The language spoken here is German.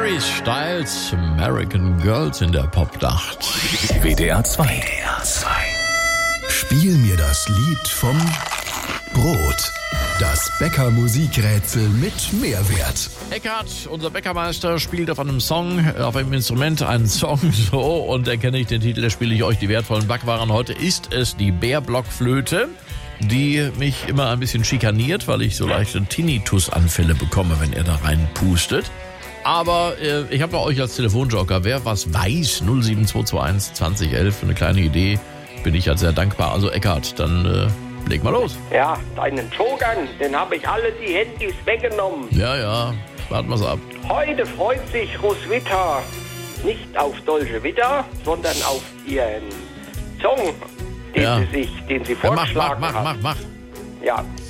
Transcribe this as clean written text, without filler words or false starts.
Harry Styles, American Girls in der Popnacht. WDR 2. Spiel mir das Lied vom Brot. Das Bäcker-Musikrätsel mit Mehrwert. Eckhard, unser Bäckermeister, spielt auf einem Song, auf einem Instrument einen Song so, und erkenne ich den Titel, da spiele ich euch die wertvollen Backwaren. Heute ist es die Bärblockflöte, die mich immer ein bisschen schikaniert, weil ich so leichte Tinnitus-Anfälle bekomme, wenn er da reinpustet. Aber ich habe noch euch als Telefonjoker, wer was weiß, 07221 2011, für eine kleine Idee, bin ich halt sehr dankbar. Also Eckhard, dann leg mal los. Ja, deinen Joker, den habe ich alle die Handys weggenommen. Ja, warten wir's ab. Heute freut sich Roswitha nicht auf Dolce Vita, sondern auf ihren Song, den sie vorgeschlagen hat. Mach. Ja,